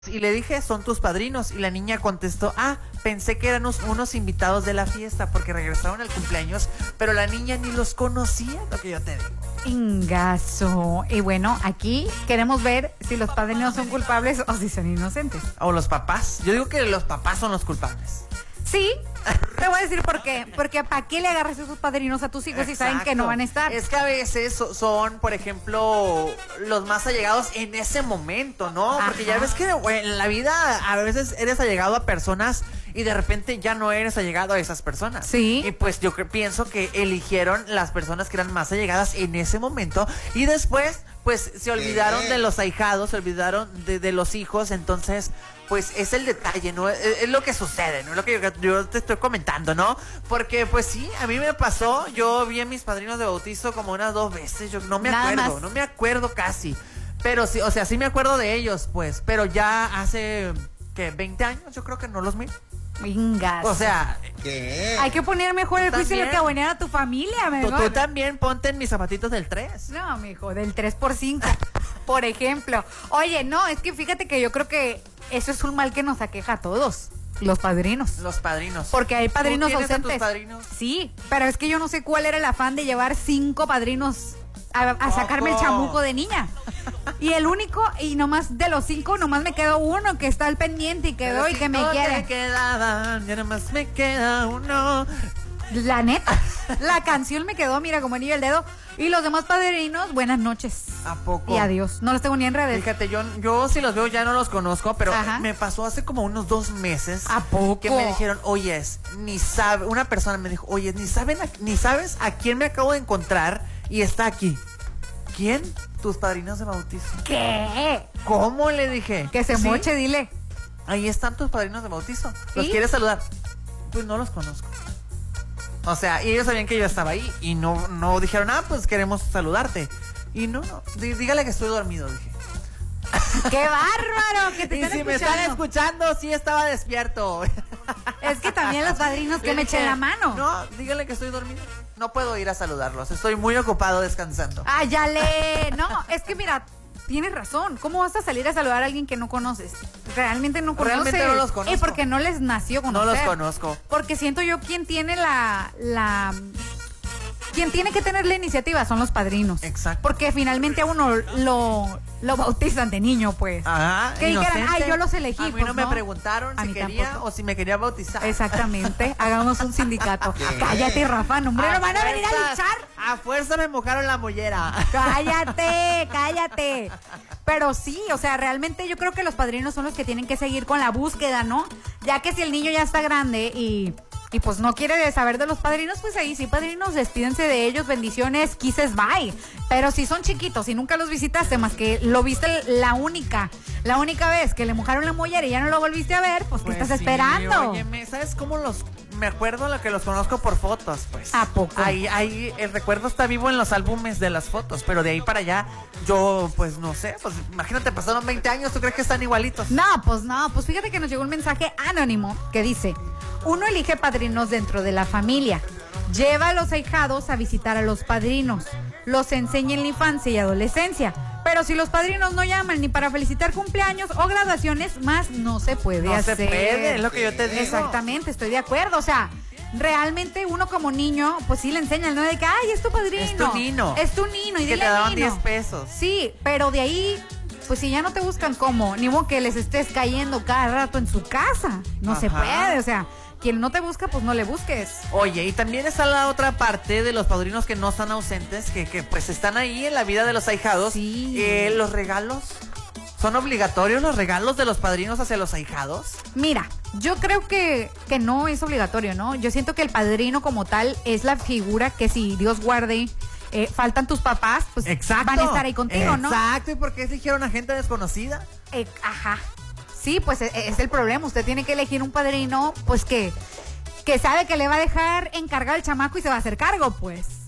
Y le dije, son tus padrinos. Y la niña contestó, pensé que eran unos invitados de la fiesta porque regresaron al cumpleaños, pero la niña ni los conocía, lo que yo te digo. Ingazo. Y bueno, aquí queremos ver si los padrinos son culpables o si son inocentes. O los papás. Yo digo que los papás son los culpables. Sí, te voy a decir por qué. Porque ¿para qué le agarras esos padrinos a tus hijos si saben que no van a estar? Es que a veces son, por ejemplo, los más allegados en ese momento, ¿no? Ajá. Porque ya ves que en la vida a veces eres allegado a personas y de repente ya no eres allegado a esas personas. Sí. Y pues yo pienso que eligieron las personas que eran más allegadas en ese momento y después pues se olvidaron de los ahijados, se olvidaron de los hijos. Entonces pues es el detalle, ¿no? Es lo que sucede, ¿no? Es lo que yo te estoy comentando, ¿no? Porque pues sí, a mí me pasó, yo vi a mis padrinos de bautizo como unas 2 veces, yo no me acuerdo casi, pero sí, o sea, sí me acuerdo de ellos, pues, pero ya hace, ¿qué? 20 años, yo creo que no los miro. Venga. O sea, ¿qué? Hay que poner mejor el juicio de lo que abonar a tu familia, mejor. Tú también ponte en mis zapatitos del 3. No, mijo, del 3x5, por ejemplo. Oye, no, es que fíjate que yo creo que eso es un mal que nos aqueja a todos. Los padrinos. Los padrinos. Porque hay padrinos ausentes. ¿Tienes a tus padrinos? Sí, pero es que yo no sé cuál era el afán de llevar 5 padrinos a sacarme el chamuco de niña. Y el único, y nomás de los 5, nomás me quedó uno que está al pendiente y quedó y que me quiere. Ya nomás me queda uno. La neta, la canción me quedó, mira, como anillo el dedo. Y los demás padrinos, buenas noches. ¿A poco? Y adiós. No los tengo ni en redes. Fíjate, yo si los veo ya no los conozco, pero Ajá. me pasó hace como unos 2 meses. ¿A poco? Que me dijeron, una persona me dijo, ni sabes a quién me acabo de encontrar y está aquí. ¿Quién? Tus padrinos de bautizo. ¿Qué? ¿Cómo? Le dije. Que se ¿Sí? moche, dile. Ahí están tus padrinos de bautizo. ¿Los ¿Sí? quieres saludar? Pues no los conozco. O sea, y ellos sabían que yo estaba ahí y no dijeron, pues queremos saludarte. Y no, dígale que estoy dormido, dije. ¡Qué bárbaro! Que te Y están si me están escuchando, sí estaba despierto. Es que también los padrinos que me echen la mano. No, dígale que estoy dormido. No puedo ir a saludarlos, estoy muy ocupado descansando. ¡Áyale! No, es que mira, tienes razón. ¿Cómo vas a salir a saludar a alguien que no conoces? Realmente no conoces. Realmente no los conozco. Y porque no les nació conocer. No los conozco. Porque siento yo quien tiene quien tiene que tener la iniciativa son los padrinos. Exacto. Porque finalmente a uno lo bautizan de niño, pues. Ajá. Que dijeran, yo los elegí. A mí pues, no me preguntaron si quería tampoco. o si me quería bautizar. Exactamente. Hagamos un sindicato. Cállate, Rafa. No, hombre, no van a venir a luchar. A fuerza me mojaron la mollera. Cállate. Pero sí, o sea, realmente yo creo que los padrinos son los que tienen que seguir con la búsqueda, ¿no? Ya que si el niño ya está grande y pues no quiere saber de los padrinos, pues ahí sí, padrinos, despídense de ellos, bendiciones, kisses, bye. Pero si son chiquitos y nunca los visitaste, más que lo viste la única vez que le mojaron la mollera y ya no lo volviste a ver, pues ¿qué estás esperando? Oye, ¿sabes cómo me acuerdo lo que los conozco por fotos, pues? ¿A poco? Ahí el recuerdo está vivo en los álbumes de las fotos, pero de ahí para allá, yo, pues no sé, pues imagínate, pasaron 20 años, ¿tú crees que están igualitos? No, pues fíjate que nos llegó un mensaje anónimo que dice: uno elige padrinos dentro de la familia, lleva a los ahijados a visitar a los padrinos, los enseña en la infancia y adolescencia, pero si los padrinos no llaman ni para felicitar cumpleaños o graduaciones, más no se puede hacer. No se puede, es lo que yo te digo. Exactamente, estoy de acuerdo, o sea, realmente uno como niño, pues sí le enseñan, ¿no? De que, ay, es tu padrino. Es tu nino. Es tu nino, y que dile te daban nino. 10 pesos. Sí, pero de ahí, pues si ya no te buscan cómo, ni modo que les estés cayendo cada rato en su casa. No se puede, o sea, quien no te busca, pues no le busques. Oye, y también está la otra parte de los padrinos que no están ausentes, que pues están ahí en la vida de los ahijados. Sí. Los regalos. ¿Son obligatorios los regalos de los padrinos hacia los ahijados? Mira, yo creo que no es obligatorio, ¿no? Yo siento que el padrino como tal es la figura que, si Dios guarde, faltan tus papás, pues van a estar ahí contigo, ¿no? Exacto, ¿y por qué eligieron a gente desconocida? Ajá. Sí, pues es el problema. Usted tiene que elegir un padrino, pues que sabe que le va a dejar encargado el chamaco y se va a hacer cargo, pues.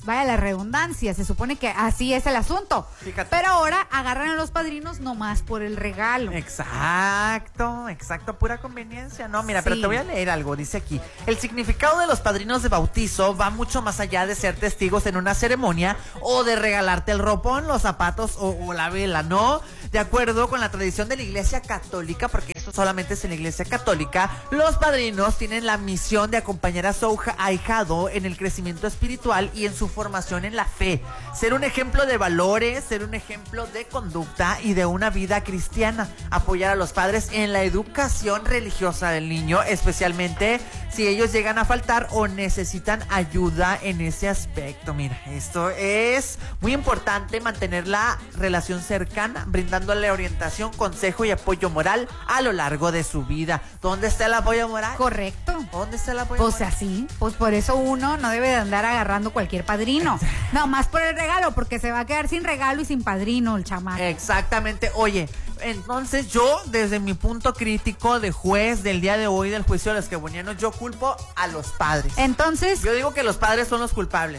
vaya la redundancia, se supone que así es el asunto. Fíjate. Pero ahora agarran a los padrinos nomás por el regalo. Exacto, pura conveniencia. No, mira, Sí. pero te voy a leer algo, dice aquí. El significado de los padrinos de bautizo va mucho más allá de ser testigos en una ceremonia o de regalarte el ropón, los zapatos o la vela, ¿no? De acuerdo con la tradición de la Iglesia Católica, porque esto solamente es en la Iglesia Católica, los padrinos tienen la misión de acompañar a su ahijado en el crecimiento espiritual y en su formación en la fe. Ser un ejemplo de valores, ser un ejemplo de conducta y de una vida cristiana. Apoyar a los padres en la educación religiosa del niño, especialmente si ellos llegan a faltar o necesitan ayuda en ese aspecto. Mira, esto es muy importante, mantener la relación cercana, brindándole orientación, consejo y apoyo moral a lo largo de su vida. ¿Dónde está el apoyo moral? Correcto. ¿Dónde está el apoyo Pues moral? así, pues por eso uno no debe de andar agarrando cualquier padrino. No, más por el regalo, porque se va a quedar sin regalo y sin padrino el chamaco. Exactamente. Oye, entonces yo, desde mi punto crítico de juez del día de hoy del juicio de los quebonianos, yo culpo a los padres. Entonces, Yo digo que los padres son los culpables.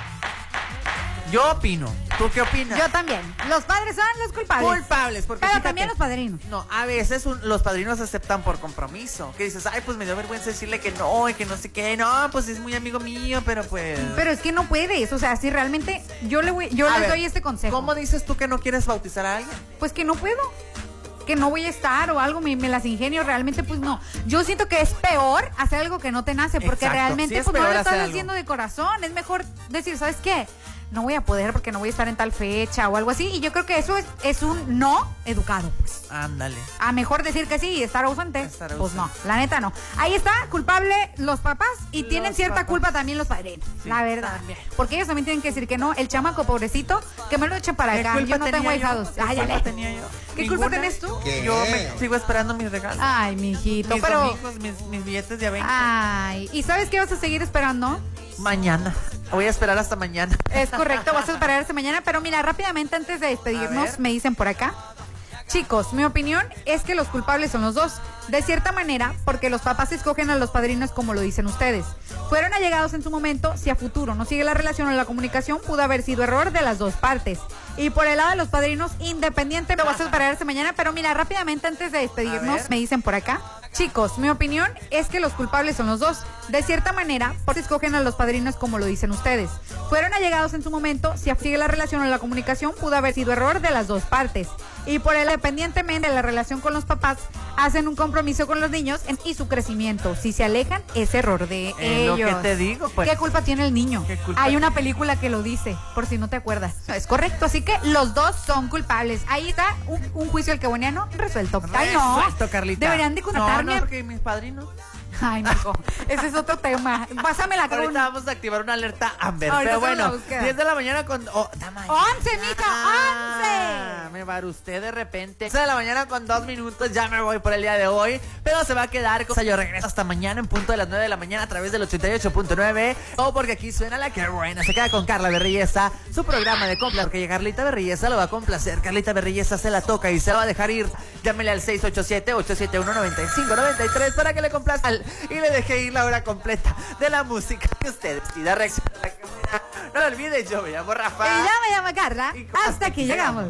Yo opino. ¿Tú qué opinas? yo también. Los padres son los culpables. Culpables, porque Pero fíjate, también los padrinos. No, a veces los padrinos aceptan por compromiso. Que dices, ay, pues me dio vergüenza decirle que no y que no sé qué. No, pues es muy amigo mío, pero pues... Pero es que no puedes, o sea, si realmente yo A les ver, doy este consejo. ¿Cómo dices tú que no quieres bautizar a alguien? Pues que no puedo, que no voy a estar o algo, me las ingenio, realmente pues no. Yo siento que es peor hacer algo que no te nace, porque Exacto, realmente sí es pues no peor lo estás hacer algo. haciendo de corazón. Es mejor decir, ¿sabes qué? No voy a poder porque no voy a estar en tal fecha o algo así. Y yo creo que eso es un no educado, pues. Ándale. A mejor decir que sí y estar ausente. Estar Pues no, ausente. la neta no. Ahí está, culpable los papás y Los tienen cierta papás. culpa también los padrinos, Sí, la verdad. también. Porque ellos también tienen que decir que no. El chamaco pobrecito, que me lo echen para ¿Qué acá. culpa Yo no tengo tenía yo? ahijados. ¿Qué Ay, culpa ale. tenía yo? ¿Qué culpa ¿Ninguna? tenés tú? ¿Qué? Yo me sigo esperando mis regalos. Ay, mijito, Mis pero... amigos, mis billetes de 20. Ay, ¿y sabes qué vas a seguir esperando? Mañana. Voy a esperar hasta mañana. Es correcto, vas a esperar hasta mañana, pero mira, rápidamente antes de A despedirnos, ver. me dicen por acá. Chicos, mi opinión es que los culpables son los dos, de cierta manera, porque los papás escogen a los padrinos como lo dicen ustedes. Fueron allegados en su momento, si a futuro no sigue la relación o la comunicación, pudo haber sido error de las dos partes. Y por el lado de los padrinos, independiente, lo vas a esperar esta mañana, pero mira, rápidamente antes de A despedirnos, ver. me dicen por acá. Chicos, mi opinión es que los culpables son los dos. De cierta manera, porque escogen a los padrinos como lo dicen ustedes. Fueron allegados en su momento, si sigue la relación o la comunicación, pudo haber sido error de las dos partes. Y por el independientemente de la relación con los papás, hacen un compromiso con los niños y su crecimiento. Si se alejan, es error de Lo ellos. que te digo, pues. ¿Qué culpa tiene el niño? ¿Qué culpa Hay una tiene? película que lo dice, por si no te acuerdas. Es correcto, así que los dos son culpables. Ahí está un juicio del queboniano resuelto. Ay, no. Resuelto, Carlita. Deberían de contratarme. No, porque mis padrinos. Ay, mijo, ese es otro tema. Pásame la Ahorita crona. vamos a activar una alerta Amber. Ahorita Pero hacemos la bueno, búsqueda. 10 de la mañana con... Oh, dama, 11, mija, 11. Me va usted de repente. 11 de la mañana con 2 minutos. Ya me voy por el día de hoy. Pero se va a quedar con... Yo regreso hasta mañana en punto de las 9 de la mañana a través del 88.9. O porque aquí suena la que buena. Se queda con Carla Berrillesa. Su programa de compras. Porque Carlita Berrillesa lo va a complacer. Carlita Berrillesa se la toca y se la va a dejar ir. Llámele al 687-871-9593 para que le complazca y le deje ir la hora completa de la música que usted decida reaccionar. No lo olvides, yo me llamo Rafa. Y ya me llama Carla. Y Hasta aquí llegamos.